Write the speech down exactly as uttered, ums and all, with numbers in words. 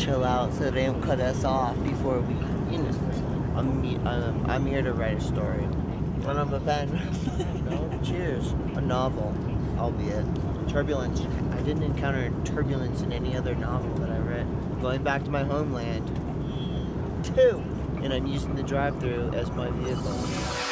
chill out so they don't cut us off before we, you know. I'm, I'm, I'm here to write a story. And I'm a pen. No, cheers. A novel, albeit. Turbulence. I didn't encounter turbulence in any other novel that I read. Going back to my homeland. Two. And I'm using the drive-thru as my vehicle.